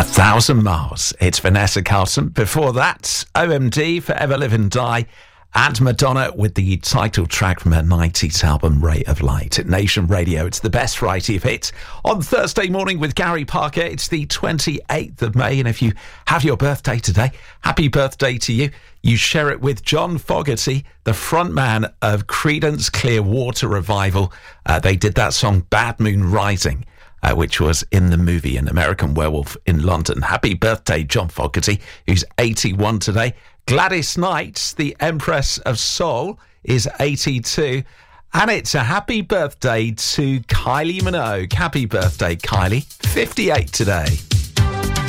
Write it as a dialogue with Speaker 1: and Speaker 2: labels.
Speaker 1: 1,000 Miles. It's Vanessa Carlton. Before that, OMD, Forever Live and Die, and Madonna with the title track from her 90s album, Ray of Light. At Nation Radio, it's the best variety of hits. On Thursday morning with Gary Parker, it's the 28th of May, and if you have your birthday today, happy birthday to you. You share it with John Fogerty, the frontman of Creedence Clearwater Revival. They did that song, Bad Moon Rising, which was in the movie An American Werewolf in London. Happy birthday, John Fogerty, who's 81 today. Gladys Knight, the Empress of Soul, is 82. And it's a happy birthday to Kylie Minogue. Happy birthday, Kylie. 58 today.